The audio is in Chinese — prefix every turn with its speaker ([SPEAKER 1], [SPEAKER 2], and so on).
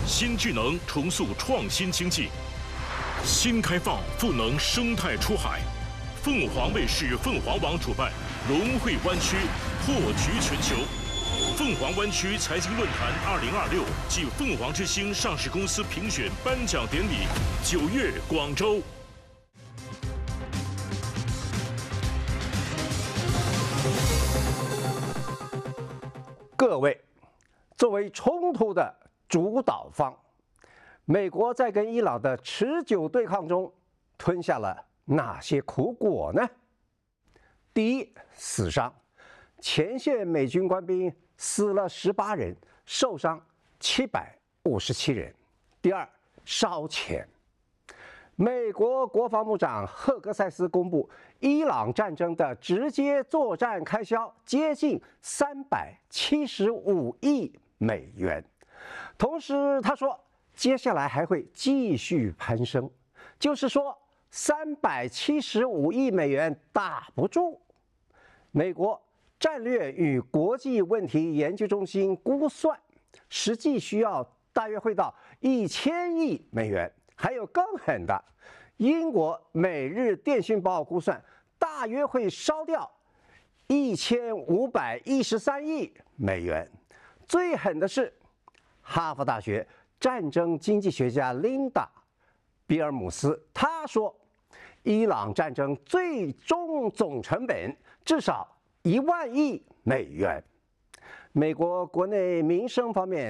[SPEAKER 1] 新智能重塑创新经济，新开放赋能生态出海。凤凰卫视凤凰网主办龙汇湾区破局全球。凤凰湾区财经论坛2026暨凤凰之星上市公司评选颁奖典礼9月广州。
[SPEAKER 2] 各位，作为冲突的主导方，美国在跟伊朗的持久对抗中吞下了哪些苦果呢？第一，死伤，前线美军官兵死了18人，受伤757人。第二，烧钱。美国国防部长赫格塞斯公布，伊朗战争的直接作战开销接近375亿美元。同时，他说，接下来还会继续攀升，就是说，375亿美元打不住。美国战略与国际问题研究中心估算，实际需要大约会到1000亿美元。还有更狠的，英国《每日电讯报》估算，大约会烧掉1513亿美元。最狠的是，哈佛大学战争经济学家琳达·比尔姆斯，他说，伊朗战争最终总成本至少1万亿美元。美国国内民生方面。